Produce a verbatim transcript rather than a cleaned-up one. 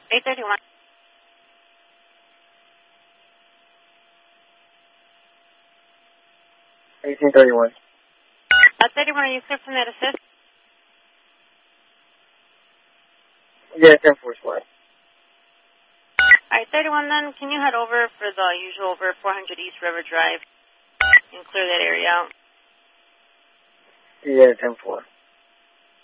eight thirty-one. eighteen thirty-one. Uh, thirty-one, are you clear from that assist? Yeah, ten four squad. Alright, thirty-one then, can you head over for the usual over four hundred East River Drive and clear that area out? Yeah, ten four.